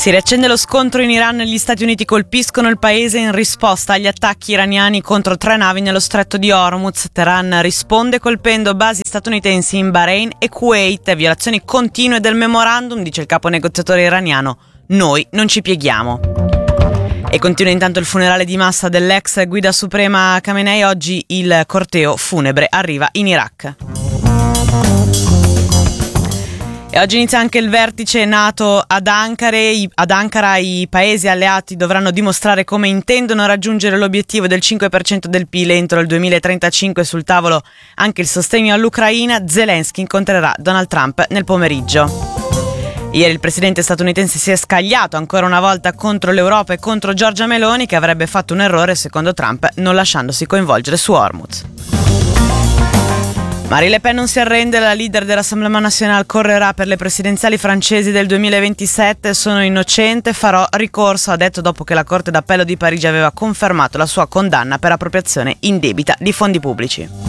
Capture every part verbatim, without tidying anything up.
Si riaccende lo scontro in Iran e gli Stati Uniti colpiscono il paese in risposta agli attacchi iraniani contro tre navi nello stretto di Hormuz. Teheran risponde colpendo basi statunitensi in Bahrain e Kuwait, violazioni continue del memorandum, dice il capo negoziatore iraniano. Noi non ci pieghiamo. E continua intanto il funerale di massa dell'ex guida suprema Khamenei. Oggi il corteo funebre arriva in Iraq. E oggi inizia anche il vertice NATO ad Ankara. I, ad Ankara i paesi alleati dovranno dimostrare come intendono raggiungere l'obiettivo del cinque per cento del P I L entro il duemilatrentacinque. Sul tavolo anche il sostegno all'Ucraina. Zelensky incontrerà Donald Trump nel pomeriggio. Ieri il presidente statunitense si è scagliato ancora una volta contro l'Europa e contro Giorgia Meloni, che avrebbe fatto un errore secondo Trump non lasciandosi coinvolgere su Hormuz. Marine Le Pen non si arrende, la leader dell'Assemblée Nationale correrà per le presidenziali francesi del duemilaventisette. Sono innocente, farò ricorso, ha detto dopo che la Corte d'Appello di Parigi aveva confermato la sua condanna per appropriazione indebita di fondi pubblici.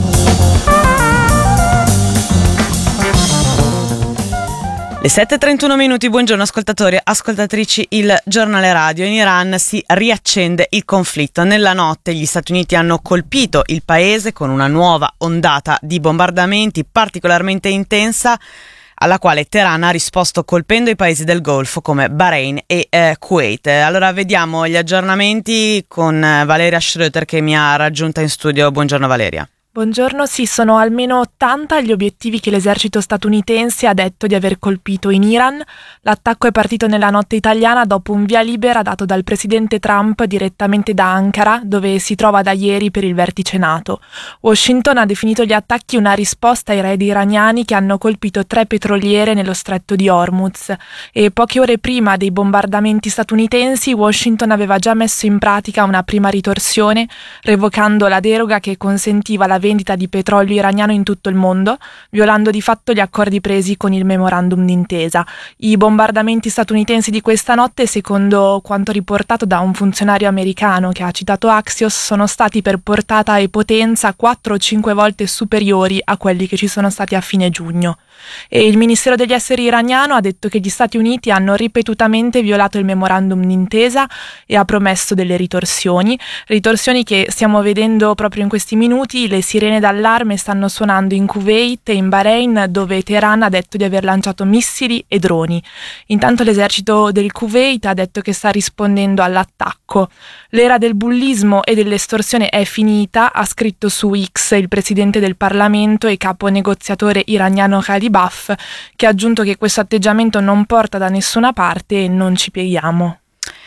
Le sette e trentuno minuti, buongiorno ascoltatori e ascoltatrici, il giornale radio. In Iran si riaccende il conflitto. Nella notte gli Stati Uniti hanno colpito il paese con una nuova ondata di bombardamenti particolarmente intensa, alla quale Teheran ha risposto colpendo i paesi del Golfo come Bahrain e eh, Kuwait. Allora vediamo gli aggiornamenti con eh, Valeria Schröter che mi ha raggiunta in studio. Buongiorno Valeria. Buongiorno, sì, sono almeno ottanta gli obiettivi che l'esercito statunitense ha detto di aver colpito in Iran. L'attacco è partito nella notte italiana dopo un via libera dato dal presidente Trump direttamente da Ankara, dove si trova da ieri per il vertice NATO. Washington ha definito gli attacchi una risposta ai raid iraniani che hanno colpito tre petroliere nello stretto di Hormuz. E poche ore prima dei bombardamenti statunitensi, Washington aveva già messo in pratica una prima ritorsione, revocando la deroga che consentiva la vendita di petrolio iraniano in tutto il mondo, violando di fatto gli accordi presi con il memorandum d'intesa. I bombardamenti statunitensi di questa notte, secondo quanto riportato da un funzionario americano che ha citato Axios, sono stati per portata e potenza quattro o cinque volte superiori a quelli che ci sono stati a fine giugno. E il Ministero degli Esteri iraniano ha detto che gli Stati Uniti hanno ripetutamente violato il memorandum d'intesa e ha promesso delle ritorsioni, ritorsioni che stiamo vedendo proprio in questi minuti. Le sirene d'allarme stanno suonando in Kuwait e in Bahrain, dove Teheran ha detto di aver lanciato missili e droni. Intanto l'esercito del Kuwait ha detto che sta rispondendo all'attacco. L'era del bullismo e dell'estorsione è finita, ha scritto su X il presidente del Parlamento e capo negoziatore iraniano Ghalibaf, che ha aggiunto che questo atteggiamento non porta da nessuna parte e non ci pieghiamo.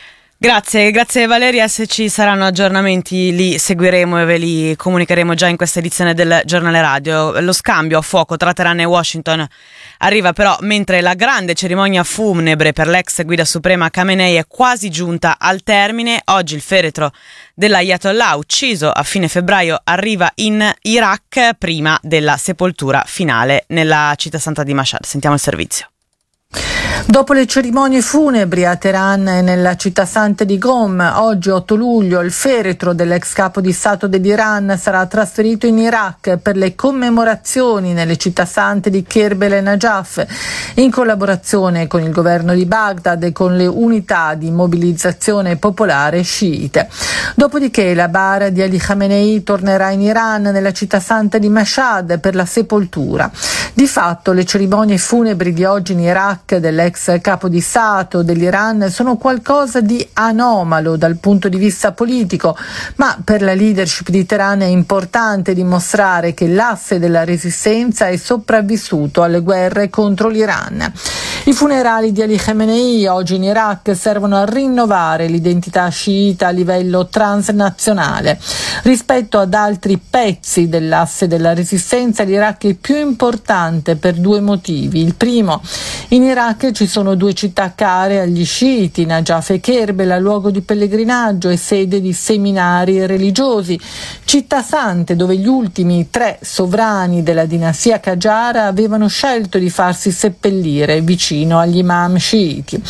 Grazie, grazie Valeria, se ci saranno aggiornamenti li seguiremo e ve li comunicheremo già in questa edizione del giornale radio. Lo scambio a fuoco tra Teheran e Washington arriva però mentre la grande cerimonia funebre per l'ex guida suprema Khamenei è quasi giunta al termine. Oggi il feretro dell'Ayatollah, ucciso a fine febbraio, arriva in Iraq prima della sepoltura finale nella città santa di Mashhad. Sentiamo il servizio. Dopo le cerimonie funebri a Teheran e nella città santa di Qom, oggi otto luglio il feretro dell'ex capo di Stato dell'Iran sarà trasferito in Iraq per le commemorazioni nelle città sante di Kerbela e Najaf, in collaborazione con il governo di Baghdad e con le unità di mobilizzazione popolare sciite. Dopodiché la bara di Ali Khamenei tornerà in Iran nella città santa di Mashhad per la sepoltura. Di fatto le cerimonie funebri di oggi in Iraq dell'ex capo di Stato dell'Iran sono qualcosa di anomalo dal punto di vista politico, ma per la leadership di Teheran è importante dimostrare che l'asse della resistenza è sopravvissuto alle guerre contro l'Iran. I funerali di Ali Khamenei oggi in Iraq servono a rinnovare l'identità sciita a livello transnazionale. Rispetto ad altri pezzi dell'asse della resistenza, l'Iraq è più importante per due motivi. Il primo, in Iraq ci sono due città care agli sciiti, Najaf e Kerbela, luogo di pellegrinaggio e sede di seminari religiosi, città sante dove gli ultimi tre sovrani della dinastia Qajar avevano scelto di farsi seppellire vicino agli imam sciiti.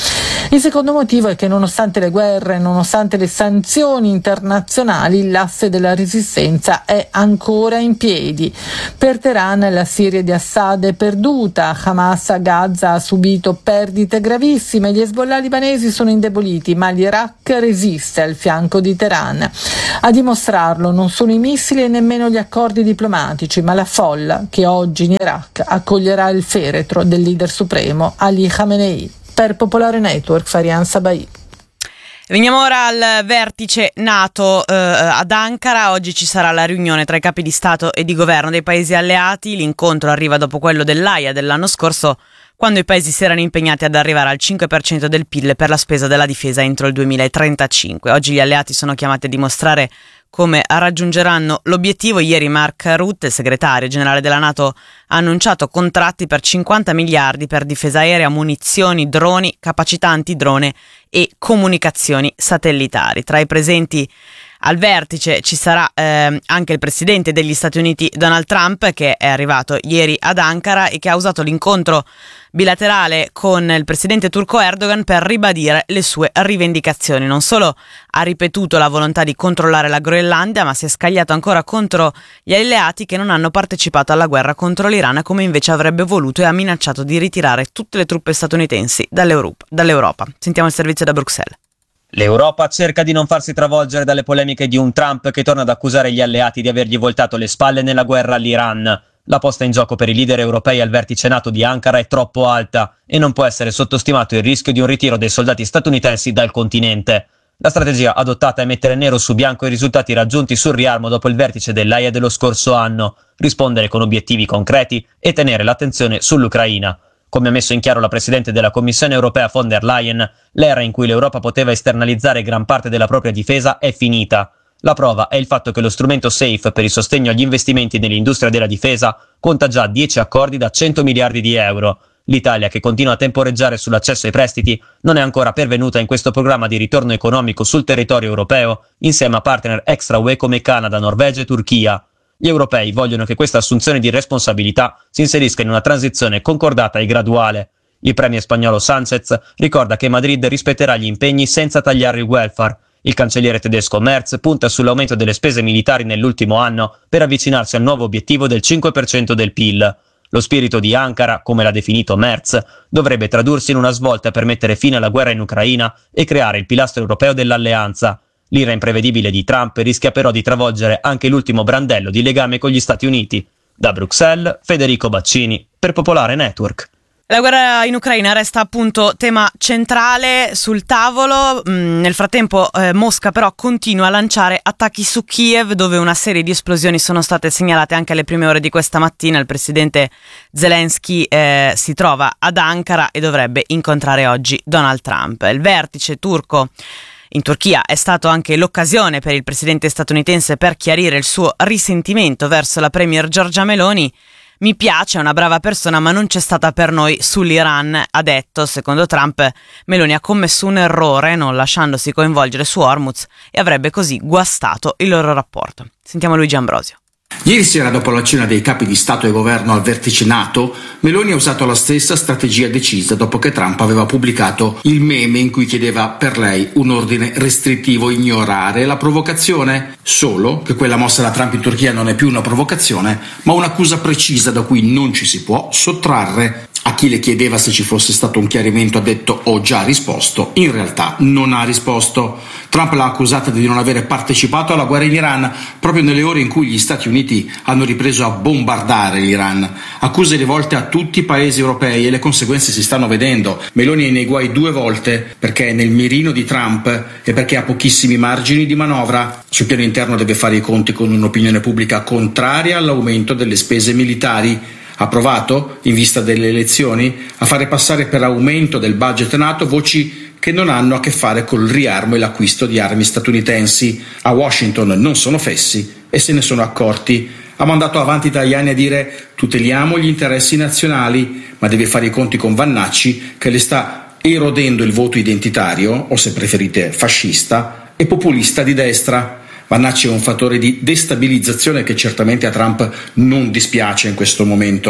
Il secondo motivo è che nonostante le guerre, nonostante le sanzioni internazionali, l'asse della resistenza è ancora in piedi. Per Teheran la Siria di Assad è perduta, Hamas a Gaza ha subito perdite gravissime, gli Hezbollah libanesi sono indeboliti, ma l'Iraq resiste al fianco di Teheran. A dimostrarlo non sono i missili e nemmeno gli accordi diplomatici, ma la folla che oggi in Iraq accoglierà il feretro del leader supremo Ali Khamenei. Per Popolare Network, Farian Sabai. Veniamo ora al vertice NATO eh, ad Ankara. Oggi ci sarà la riunione tra i capi di Stato e di governo dei paesi alleati. L'incontro arriva dopo quello dell'Aia dell'anno scorso, quando i paesi si erano impegnati ad arrivare al cinque per cento del P I L per la spesa della difesa entro il duemilatrentacinque. Oggi gli alleati sono chiamati a dimostrare come raggiungeranno l'obiettivo. Ieri Mark Rutte, segretario generale della NATO, ha annunciato contratti per cinquanta miliardi per difesa aerea, munizioni, droni, capacità antidrone e comunicazioni satellitari. Tra i presenti al vertice ci sarà eh, anche il presidente degli Stati Uniti Donald Trump, che è arrivato ieri ad Ankara e che ha usato l'incontro bilaterale con il presidente turco Erdogan per ribadire le sue rivendicazioni. Non solo ha ripetuto la volontà di controllare la Groenlandia, ma si è scagliato ancora contro gli alleati che non hanno partecipato alla guerra contro l'Iran come invece avrebbe voluto, e ha minacciato di ritirare tutte le truppe statunitensi dall'Europa. dall'Europa. Sentiamo il servizio da Bruxelles. L'Europa cerca di non farsi travolgere dalle polemiche di un Trump che torna ad accusare gli alleati di avergli voltato le spalle nella guerra all'Iran. La posta in gioco per i leader europei al vertice NATO di Ankara è troppo alta e non può essere sottostimato il rischio di un ritiro dei soldati statunitensi dal continente. La strategia adottata è mettere nero su bianco i risultati raggiunti sul riarmo dopo il vertice dell'Aia dello scorso anno, rispondere con obiettivi concreti e tenere l'attenzione sull'Ucraina. Come ha messo in chiaro la Presidente della Commissione europea von der Leyen, l'era in cui l'Europa poteva esternalizzare gran parte della propria difesa è finita. La prova è il fatto che lo strumento SAFE per il sostegno agli investimenti nell'industria della difesa conta già dieci accordi da cento miliardi di euro. L'Italia, che continua a temporeggiare sull'accesso ai prestiti, non è ancora pervenuta in questo programma di ritorno economico sul territorio europeo, insieme a partner extra-U E come Canada, Norvegia e Turchia. Gli europei vogliono che questa assunzione di responsabilità si inserisca in una transizione concordata e graduale. Il premier spagnolo Sánchez ricorda che Madrid rispetterà gli impegni senza tagliare il welfare. Il cancelliere tedesco Merz punta sull'aumento delle spese militari nell'ultimo anno per avvicinarsi al nuovo obiettivo del cinque per cento del P I L. Lo spirito di Ankara, come l'ha definito Merz, dovrebbe tradursi in una svolta per mettere fine alla guerra in Ucraina e creare il pilastro europeo dell'alleanza. L'ira imprevedibile di Trump rischia però di travolgere anche l'ultimo brandello di legame con gli Stati Uniti. Da Bruxelles, Federico Baccini, per Popolare Network. La guerra in Ucraina resta appunto tema centrale sul tavolo. Mm, nel frattempo eh, Mosca però continua a lanciare attacchi su Kiev, dove una serie di esplosioni sono state segnalate anche alle prime ore di questa mattina. Il presidente Zelensky eh, si trova ad Ankara e dovrebbe incontrare oggi Donald Trump. Il vertice turco in Turchia è stato anche l'occasione per il presidente statunitense per chiarire il suo risentimento verso la premier Giorgia Meloni. Mi piace, è una brava persona, ma non c'è stata per noi sull'Iran, ha detto. Secondo Trump, Meloni ha commesso un errore non lasciandosi coinvolgere su Hormuz e avrebbe così guastato il loro rapporto. Sentiamo Luigi Ambrosio. Ieri sera, dopo la cena dei capi di Stato e Governo al vertice NATO, Meloni ha usato la stessa strategia decisa dopo che Trump aveva pubblicato il meme in cui chiedeva per lei un ordine restrittivo: ignorare la provocazione. Solo che quella mossa da Trump in Turchia non è più una provocazione, ma un'accusa precisa da cui non ci si può sottrarre. A chi le chiedeva se ci fosse stato un chiarimento ha detto: ho già risposto. In realtà non ha risposto. Trump l'ha accusata di non avere partecipato alla guerra in Iran proprio nelle ore in cui gli Stati Uniti hanno ripreso a bombardare l'Iran. Accuse rivolte a tutti i paesi europei e le conseguenze si stanno vedendo. Meloni è nei guai due volte, perché è nel mirino di Trump e perché ha pochissimi margini di manovra. Sul piano interno deve fare i conti con un'opinione pubblica contraria all'aumento delle spese militari. Ha provato, in vista delle elezioni, a fare passare per aumento del budget NATO voci che non hanno a che fare col riarmo e l'acquisto di armi statunitensi. A Washington non sono fessi e se ne sono accorti. Ha mandato avanti Tajani a dire: tuteliamo gli interessi nazionali, ma deve fare i conti con Vannacci, che le sta erodendo il voto identitario, o se preferite fascista, e populista di destra. Vannacci è un fattore di destabilizzazione che certamente a Trump non dispiace in questo momento.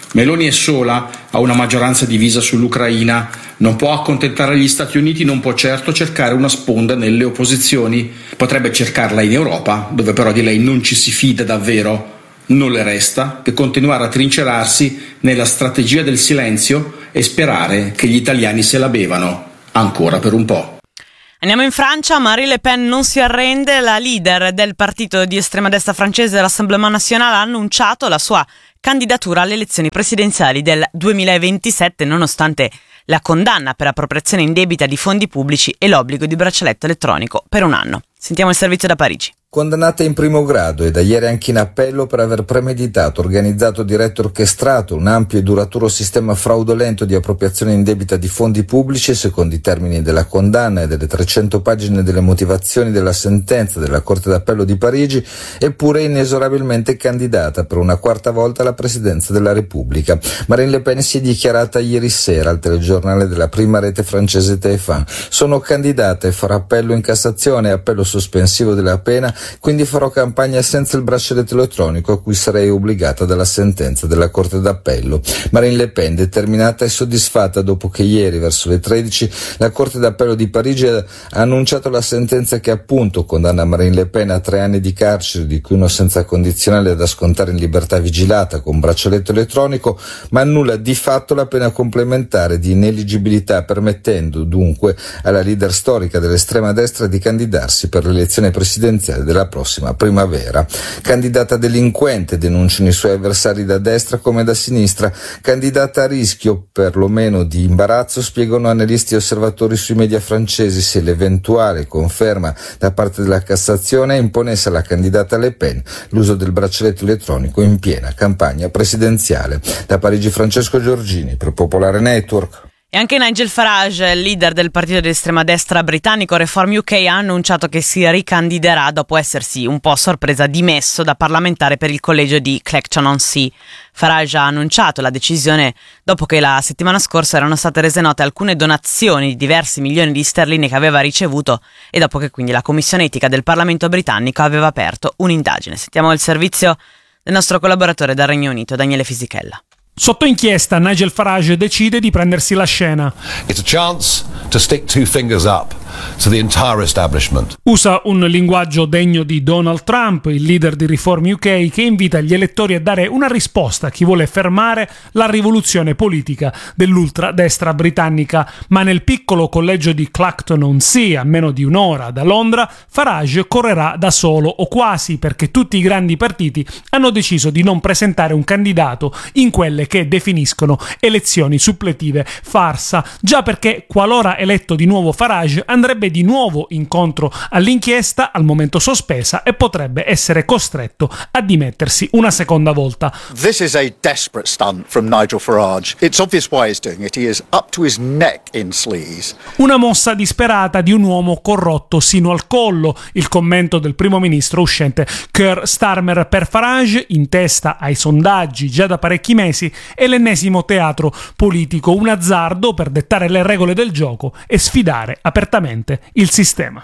Meloni è sola, ha una maggioranza divisa sull'Ucraina, non può accontentare gli Stati Uniti, non può certo cercare una sponda nelle opposizioni. Potrebbe cercarla in Europa, dove però di lei non ci si fida davvero. Non le resta che continuare a trincerarsi nella strategia del silenzio e sperare che gli italiani se la bevano, ancora per un po'. Andiamo in Francia. Marine Le Pen non si arrende. La leader del partito di estrema destra francese, Rassemblement National, ha annunciato la sua candidatura alle elezioni presidenziali del duemilaventisette, nonostante la condanna per appropriazione indebita di fondi pubblici e l'obbligo di braccialetto elettronico per un anno. Sentiamo il servizio da Parigi. Condannata in primo grado e da ieri anche in appello per aver premeditato, organizzato, diretto e orchestrato un ampio e duraturo sistema fraudolento di appropriazione indebita di fondi pubblici, secondo i termini della condanna e delle trecento pagine delle motivazioni della sentenza della Corte d'Appello di Parigi, eppure inesorabilmente candidata per una quarta volta alla presidenza della Repubblica. Marine Le Pen si è dichiarata ieri sera al telegiornale della prima rete francese T F uno. Sono candidata e farò appello in Cassazione, appello sospensivo della pena, quindi farò campagna senza il braccialetto elettronico a cui sarei obbligata dalla sentenza della Corte d'Appello. Marine Le Pen, determinata e soddisfatta dopo che ieri verso le tredici la Corte d'Appello di Parigi ha annunciato la sentenza che appunto condanna Marine Le Pen a tre anni di carcere, di cui uno senza condizionale da scontare in libertà vigilata con braccialetto elettronico, ma annulla di fatto la pena complementare di ineleggibilità, permettendo dunque alla leader storica dell'estrema destra di candidarsi per l'elezione presidenziale della prossima primavera. Candidata delinquente, denunciano i suoi avversari da destra come da sinistra, candidata a rischio perlomeno di imbarazzo, spiegano analisti e osservatori sui media francesi, se l'eventuale conferma da parte della Cassazione imponesse alla candidata Le Pen l'uso del braccialetto elettronico in piena campagna presidenziale. Da Parigi Francesco Giorgini per Popolare Network. E anche Nigel Farage, leader del partito di estrema destra britannico Reform U K, ha annunciato che si ricandiderà dopo essersi un po' a sorpresa dimesso da parlamentare per il collegio di Clacton-on-Sea. Farage ha annunciato la decisione dopo che la settimana scorsa erano state rese note alcune donazioni di diversi milioni di sterline che aveva ricevuto e dopo che quindi la commissione etica del Parlamento britannico aveva aperto un'indagine. Sentiamo il servizio del nostro collaboratore dal Regno Unito, Daniele Fisichella. Sotto inchiesta, Nigel Farage decide di prendersi la scena. It's a chance to stick two fingers up to the entire establishment. Usa un linguaggio degno di Donald Trump, il leader di Reform U K, che invita gli elettori a dare una risposta a chi vuole fermare la rivoluzione politica dell'ultradestra britannica. Ma nel piccolo collegio di Clacton-on-Sea, a meno di un'ora da Londra, Farage correrà da solo o quasi, perché tutti i grandi partiti hanno deciso di non presentare un candidato in quelle che definiscono elezioni suppletive farsa, già perché qualora eletto di nuovo Farage andrebbe di nuovo incontro all'inchiesta, al momento sospesa, e potrebbe essere costretto a dimettersi una seconda volta. This is a desperate stunt from Nigel Farage. It's obvious why he's doing it. He is up to his neck in sleaze. Una mossa disperata di un uomo corrotto sino al collo, il commento del primo ministro uscente Keir Starmer per Farage, in testa ai sondaggi già da parecchi mesi, è l'ennesimo teatro politico, un azzardo per dettare le regole del gioco e sfidare apertamente il sistema.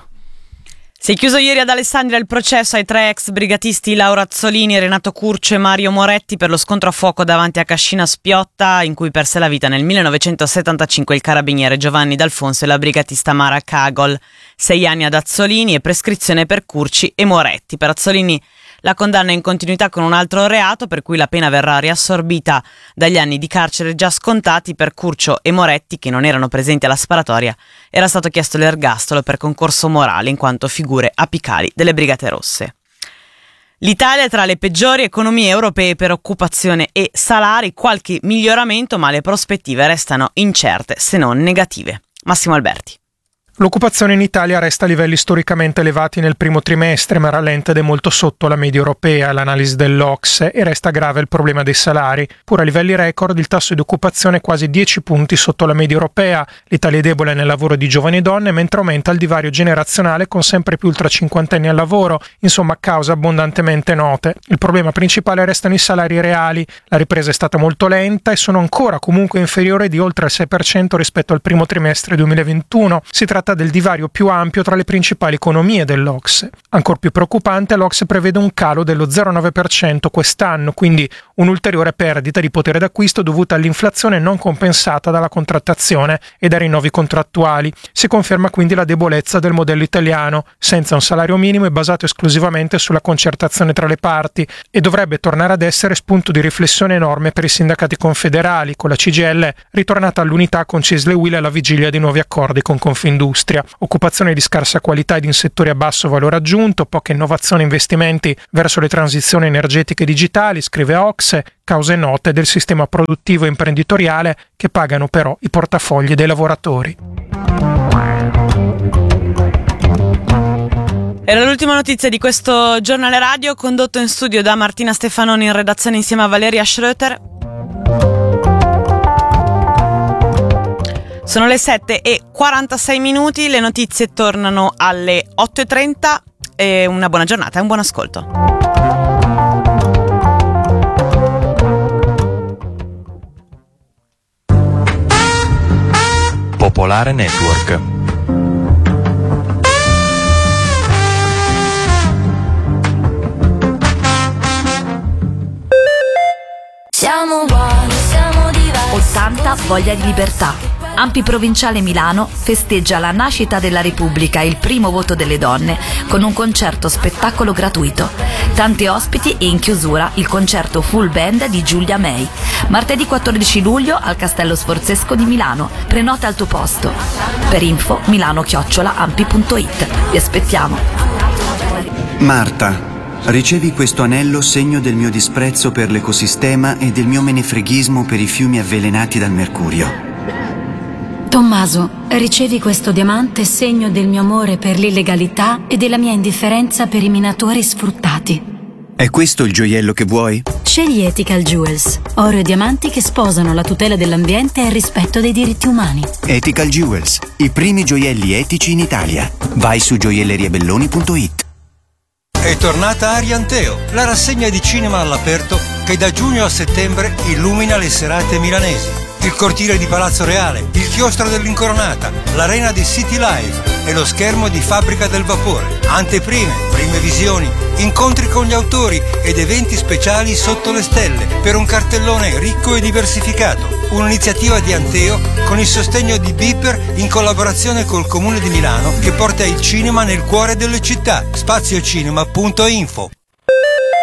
Si è chiuso ieri ad Alessandria il processo ai tre ex brigatisti Laura Azzolini, Renato Curcio e Mario Moretti per lo scontro a fuoco davanti a Cascina Spiotta, in cui perse la vita nel millenovecentosettantacinque il carabiniere Giovanni D'Alfonso e la brigatista Mara Cagol. Sei anni ad Azzolini e prescrizione per Curci e Moretti. Per Azzolini la condanna è in continuità con un altro reato, per cui la pena verrà riassorbita dagli anni di carcere già scontati. Per Curcio e Moretti, che non erano presenti alla sparatoria, era stato chiesto l'ergastolo per concorso morale, in quanto figure apicali delle Brigate Rosse. L'Italia è tra le peggiori economie europee per occupazione e salari, qualche miglioramento, ma le prospettive restano incerte, se non negative. Massimo Alberti. L'occupazione in Italia resta a livelli storicamente elevati nel primo trimestre, ma rallenta ed è molto sotto la media europea, l'analisi dell'O C S E, e resta grave il problema dei salari. Pur a livelli record, il tasso di occupazione è quasi dieci punti sotto la media europea. L'Italia è debole nel lavoro di giovani e donne, mentre aumenta il divario generazionale con sempre più ultracinquantenni al lavoro, insomma cause abbondantemente note. Il problema principale restano i salari reali. La ripresa è stata molto lenta e sono ancora comunque inferiori di oltre il sei per cento rispetto al primo trimestre duemilaventuno. Si tratta data del divario più ampio tra le principali economie dell'O C S E. Ancor più preoccupante, l'O C S E prevede un calo dello zero virgola nove per cento quest'anno, quindi un'ulteriore perdita di potere d'acquisto dovuta all'inflazione non compensata dalla contrattazione e dai rinnovi contrattuali. Si conferma quindi la debolezza del modello italiano, senza un salario minimo e basato esclusivamente sulla concertazione tra le parti, e dovrebbe tornare ad essere spunto di riflessione enorme per i sindacati confederali, con la C G I L ritornata all'unità con Cisle e U I L alla vigilia di nuovi accordi con Confindustria. Occupazione di scarsa qualità ed in settori a basso valore aggiunto, poca innovazione e investimenti verso le transizioni energetiche e digitali, scrive O C S E, cause note del sistema produttivo e imprenditoriale che pagano però i portafogli dei lavoratori. Era l'ultima notizia di questo giornale radio, condotto in studio da Martina Stefanoni, in redazione insieme a Valeria Schröter. Sono le sette e quarantasei minuti, le notizie tornano alle otto e trenta e una buona giornata e un buon ascolto. Popolare Network. Siamo uguali, siamo diversi. ottanta voglia di libertà. Ampi Provinciale Milano festeggia la nascita della Repubblica e il primo voto delle donne con un concerto spettacolo gratuito. Tanti ospiti e in chiusura il concerto full band di Giulia May. Martedì quattordici luglio al Castello Sforzesco di Milano. Prenota al tuo posto. Per info milano chiocciola ampi punto it. Vi aspettiamo. Marta, ricevi questo anello segno del mio disprezzo per l'ecosistema e del mio menefreghismo per i fiumi avvelenati dal mercurio. Tommaso, ricevi questo diamante segno del mio amore per l'illegalità e della mia indifferenza per i minatori sfruttati. È questo il gioiello che vuoi? Scegli Ethical Jewels, oro e diamanti che sposano la tutela dell'ambiente e il rispetto dei diritti umani. Ethical Jewels, i primi gioielli etici in Italia. Vai su gioielleriabelloni punto it. È tornata Arianteo, la rassegna di cinema all'aperto che da giugno a settembre illumina le serate milanesi. Il cortile di Palazzo Reale, il chiostro dell'Incoronata, l'arena di City Live e lo schermo di Fabbrica del Vapore. Anteprime, prime visioni, incontri con gli autori ed eventi speciali sotto le stelle per un cartellone ricco e diversificato. Un'iniziativa di Anteo con il sostegno di Beeper in collaborazione col Comune di Milano che porta il cinema nel cuore delle città. spaziocinema punto info